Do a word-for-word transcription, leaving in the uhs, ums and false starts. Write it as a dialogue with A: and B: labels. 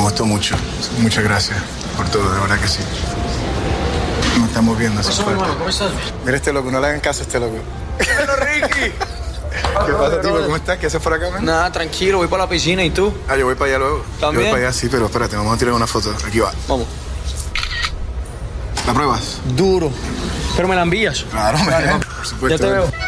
A: gustó mucho. Muchas gracias por todo, de verdad que sí. Nos estamos viendo.
B: ¿Qué pasó, hermano? ¿Cómo estás?
A: Mira este loco, no le hagan caso a este loco.
B: ¡Bueno, Ricky!
A: ¿Qué pasa, tipo? ¿Cómo estás? ¿Qué haces por acá, man?
B: Nada, tranquilo, voy para la piscina. ¿Y tú?
A: Ah, yo voy para allá luego.
B: ¿También?
A: Yo voy para allá, sí, pero espérate, vamos a tirar una foto. Aquí va.
B: Vamos.
A: ¿La pruebas?
B: Duro. Pero me la envías.
A: Claro,
B: Dale,
A: man. Por supuesto.
B: Ya te veo.